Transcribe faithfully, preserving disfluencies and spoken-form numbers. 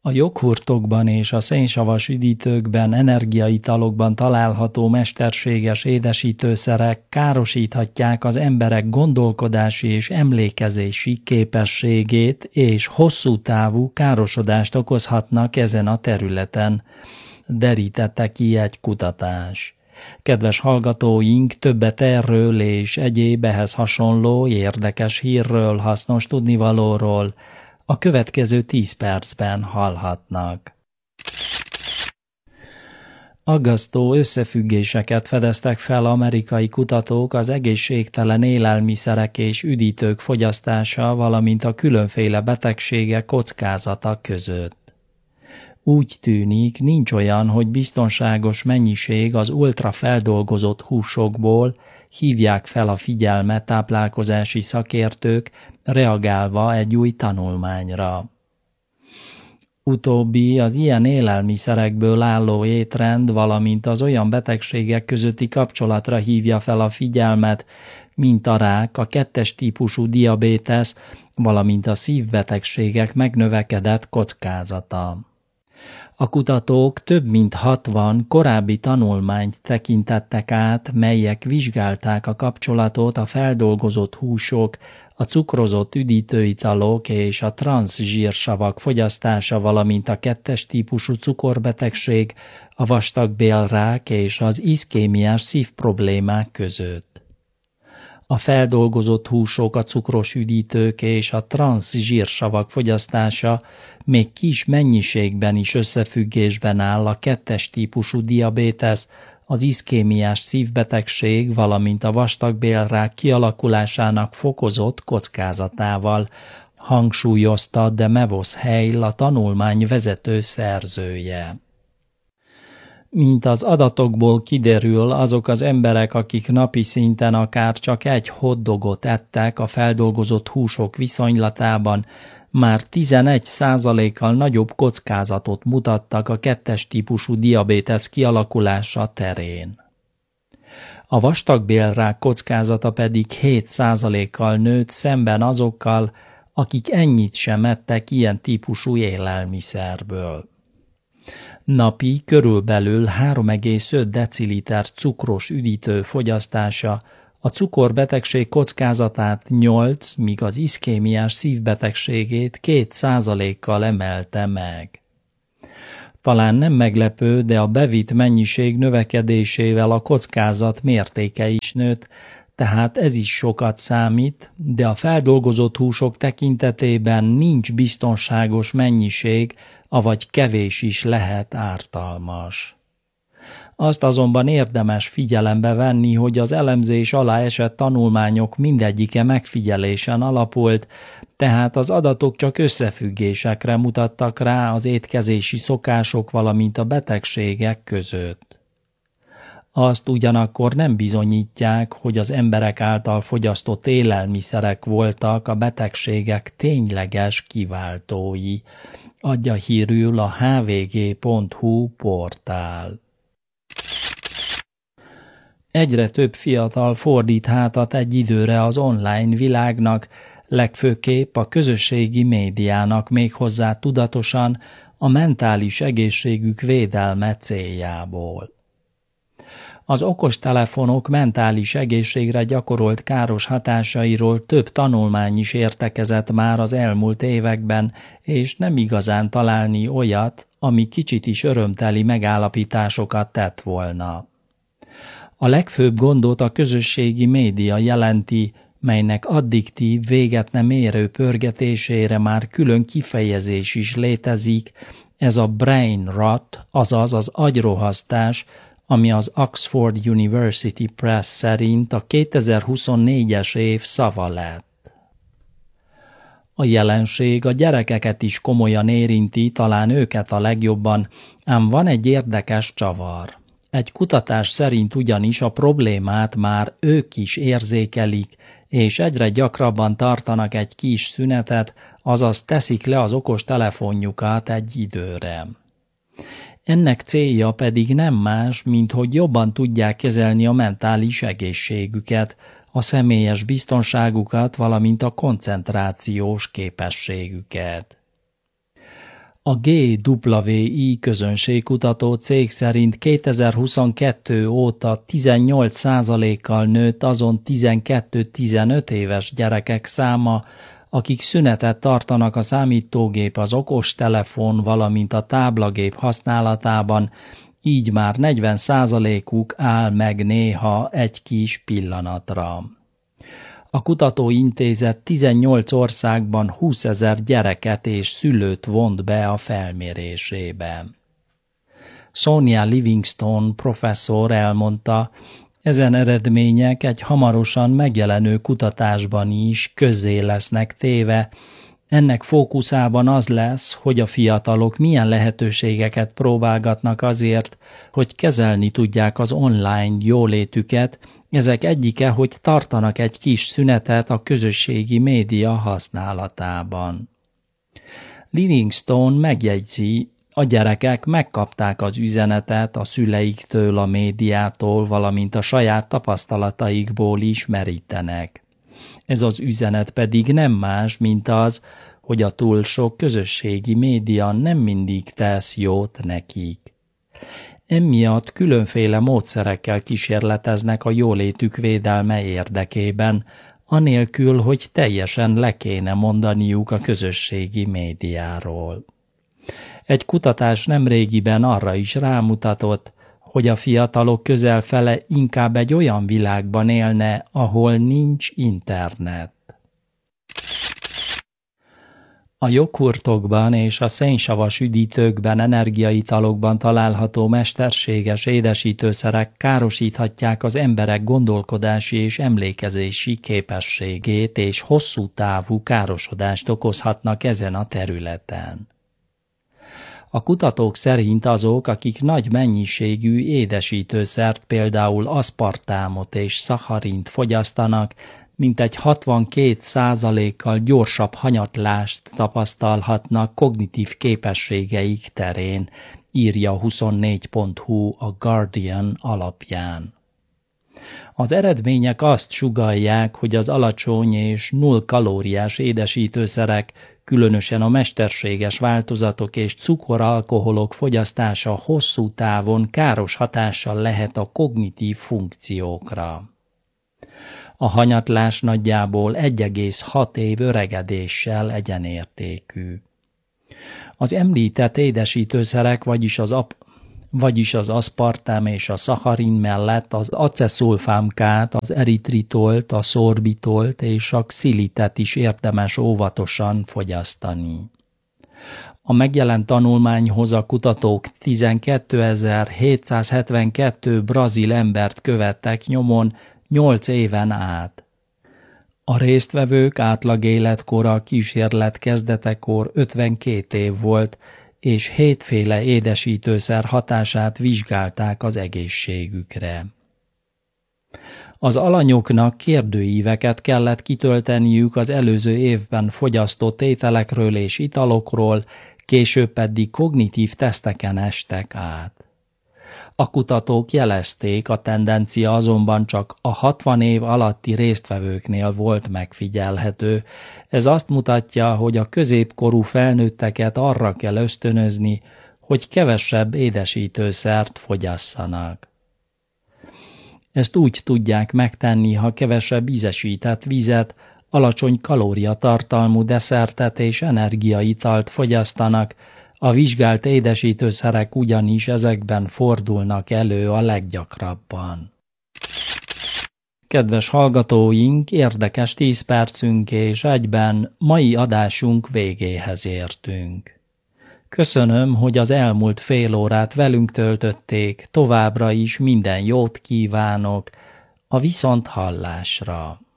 A joghurtokban és a szénsavas üdítőkben, energiaitalokban található mesterséges édesítőszerek károsíthatják az emberek gondolkodási és emlékezési képességét, és hosszú távú károsodást okozhatnak ezen a területen, derítette ki egy kutatás. Kedves hallgatóink, többet erről és egyéb ehhez hasonló érdekes hírről, hasznos tudnivalóról a következő tíz percben hallhatnak. Aggasztó összefüggéseket fedeztek fel amerikai kutatók az egészségtelen élelmiszerek és üdítők fogyasztása, valamint a különféle betegségek kockázata között. Úgy tűnik, nincs olyan, hogy biztonságos mennyiség az ultrafeldolgozott húsokból, hívják fel a figyelmet táplálkozási szakértők, reagálva egy új tanulmányra. Utóbbi az ilyen élelmiszerekből álló étrend, valamint az olyan betegségek közötti kapcsolatra hívja fel a figyelmet, mint a rák, a kettes típusú diabétesz, valamint a szívbetegségek megnövekedett kockázata. A kutatók több mint hatvan korábbi tanulmányt tekintettek át, melyek vizsgálták a kapcsolatot a feldolgozott húsok, a cukrozott üdítőitalok és a transzsírsavak fogyasztása, valamint a kettes típusú cukorbetegség, a vastagbélrák és az iszkémiás szívproblémák között. A feldolgozott húsok, a cukros üdítők és a transzsírsavak fogyasztása még kis mennyiségben is összefüggésben áll a kettes típusú diabétesz, az iszkémiás szívbetegség, valamint a vastagbélrák kialakulásának fokozott kockázatával, hangsúlyozta de Mevos Heil, a tanulmány vezető szerzője. Mint az adatokból kiderül, azok az emberek, akik napi szinten akár csak egy hotdogot ettek a feldolgozott húsok viszonylatában, már tizenegy százalékkal nagyobb kockázatot mutattak a kettes típusú diabétesz kialakulása terén. A vastagbélrák kockázata pedig hét százalékkal nőtt szemben azokkal, akik ennyit sem ettek ilyen típusú élelmiszerből. Napi körülbelül három egész öt deciliter cukros üdítő fogyasztása a cukorbetegség kockázatát nyolc, míg az iszkémiás szívbetegségét két százalékkal emelte meg. Talán nem meglepő, de a bevitt mennyiség növekedésével a kockázat mértéke is nőtt, tehát ez is sokat számít, de a feldolgozott húsok tekintetében nincs biztonságos mennyiség, avagy kevés is lehet ártalmas. Azt azonban érdemes figyelembe venni, hogy az elemzés alá esett tanulmányok mindegyike megfigyelésen alapult, tehát az adatok csak összefüggésekre mutattak rá az étkezési szokások, valamint a betegségek között. Azt ugyanakkor nem bizonyítják, hogy az emberek által fogyasztott élelmiszerek voltak a betegségek tényleges kiváltói, adja hírül a há vé gé pont hú portál. Egyre több fiatal fordít hátat egy időre az online világnak, legfőképp a közösségi médiának, méghozzá tudatosan a mentális egészségük védelme céljából. Az okostelefonok mentális egészségre gyakorolt káros hatásairól több tanulmány is értekezett már az elmúlt években, és nem igazán találni olyat, ami kicsit is örömteli megállapításokat tett volna. A legfőbb gondot a közösségi média jelenti, melynek addiktív, véget nem érő pörgetésére már külön kifejezés is létezik, ez a brain rot, azaz az agyrohasztás, ami az Oxford University Press szerint a kétezer-huszonnégyes év szava lett. A jelenség a gyerekeket is komolyan érinti, talán őket a legjobban, ám van egy érdekes csavar. Egy kutatás szerint ugyanis a problémát már ők is érzékelik, és egyre gyakrabban tartanak egy kis szünetet, azaz teszik le az okos telefonjukat egy időre. Ennek célja pedig nem más, mint hogy jobban tudják kezelni a mentális egészségüket, a személyes biztonságukat, valamint a koncentrációs képességüket. A gé dupla vé i közönségkutató cég szerint kétezer-huszonkettő óta tizennyolc százalékkal nőtt azon tizenkettő-tizenöt éves gyerekek száma, akik szünetet tartanak a számítógép, az okostelefon, valamint a táblagép használatában, így már negyven százalékuk áll meg néha egy kis pillanatra. A kutatóintézet tizennyolc országban húszezer gyereket és szülőt vont be a felmérésébe. Sonia Livingstone professzor elmondta, ezen eredmények egy hamarosan megjelenő kutatásban is közzé lesznek téve. Ennek fókuszában az lesz, hogy a fiatalok milyen lehetőségeket próbálgatnak azért, hogy kezelni tudják az online jólétüket. Ezek egyike, hogy tartanak egy kis szünetet a közösségi média használatában. Livingstone megjegyzi, a gyerekek megkapták az üzenetet a szüleiktől, a médiától, valamint a saját tapasztalataikból is merítenek. Ez az üzenet pedig nem más, mint az, hogy a túl sok közösségi média nem mindig tesz jót nekik. Emiatt különféle módszerekkel kísérleteznek a jólétük védelme érdekében, anélkül, hogy teljesen le kéne mondaniuk a közösségi médiáról. Egy kutatás nemrégiben arra is rámutatott, hogy a fiatalok közel fele inkább egy olyan világban élne, ahol nincs internet. A joghurtokban és a szénsavas üdítőkben, energiaitalokban található mesterséges édesítőszerek károsíthatják az emberek gondolkodási és emlékezési képességét, és hosszú távú károsodást okozhatnak ezen a területen. A kutatók szerint azok, akik nagy mennyiségű édesítőszert, például aszpartámot és szacharint fogyasztanak, mintegy hatvankét százalékkal gyorsabb hanyatlást tapasztalhatnak kognitív képességeik terén, írja huszonnégy pont hu a Guardian alapján. Az eredmények azt sugallják, hogy az alacsony és null kalóriás édesítőszerek, különösen a mesterséges változatok és cukoralkoholok fogyasztása hosszú távon káros hatással lehet a kognitív funkciókra. A hanyatlás nagyjából egy egész hat év öregedéssel egyenértékű. Az említett édesítőszerek, vagyis az, ap- vagyis az aszpartám és a szacharin mellett az aceszulfámkát, az eritritolt, a szorbitolt és a xilitet is érdemes óvatosan fogyasztani. A megjelent tanulmányhoz a kutatók tizenkétezer-hétszázhetvenkettő brazil embert követtek nyomon nyolc éven át. A résztvevők átlag életkora kísérlet kezdetekor ötvenkét év volt, és hétféle édesítőszer hatását vizsgálták az egészségükre. Az alanyoknak kérdőíveket kellett kitölteniük az előző évben fogyasztott ételekről és italokról, később pedig kognitív teszteken estek át. A kutatók jelezték, a tendencia azonban csak a hatvan év alatti résztvevőknél volt megfigyelhető. Ez azt mutatja, hogy a középkorú felnőtteket arra kell ösztönözni, hogy kevesebb édesítőszert fogyasszanak. Ezt úgy tudják megtenni, ha kevesebb ízesített vizet, alacsony kalóriatartalmú desszertet és energiaitalt fogyasztanak. A vizsgált édesítőszerek ugyanis ezekben fordulnak elő a leggyakrabban. Kedves hallgatóink, érdekes tíz percünk és egyben mai adásunk végéhez értünk. Köszönöm, hogy az elmúlt fél órát velünk töltötték, továbbra is minden jót kívánok, a viszonthallásra.